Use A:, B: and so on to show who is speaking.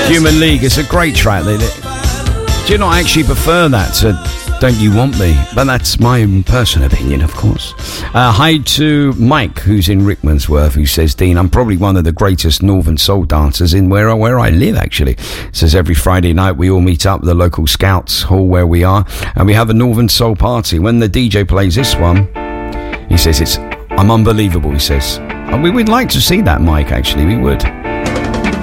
A: Human League, it's a great track. Do you not actually prefer that to Don't You Want Me? But that's my personal opinion, of course. Hi to Mike, who's in Rickmansworth, who says, Dean, I'm probably one of the greatest Northern Soul dancers in where I live, actually. Says every Friday night we all meet up at the local Scouts Hall where we are, and we have a Northern Soul party. When the DJ plays this one, he says, I'm unbelievable, he says. And we would like to see that, Mike, actually, we would.